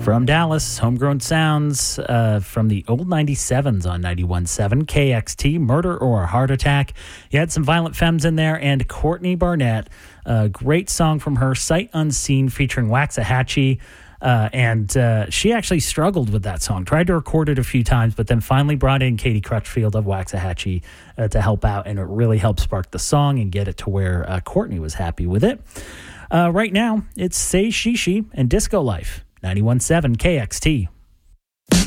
From Dallas, Homegrown Sounds from the old 97s on 91.7 KXT, Murder or Heart Attack. You had some Violent Femmes in there, and Courtney Barnett, a great song from her, Sight Unseen, featuring Waxahachie. And she actually struggled with that song, tried to record it a few times, but then finally brought in Katie Crutchfield of Waxahachie to help out, and it really helped spark the song and get it to where Courtney was happy with it. Right now, it's Say Shishi and Disco Life, 91.7 KXT.